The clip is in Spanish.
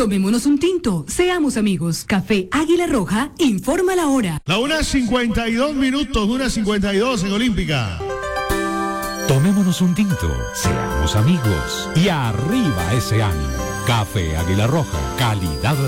Tomémonos un tinto, seamos amigos. Café Águila Roja, informa la hora. La 1:52 minutos, 1:52 en Olímpica. Tomémonos un tinto, seamos amigos y arriba ese ánimo. Café Águila Roja, calidad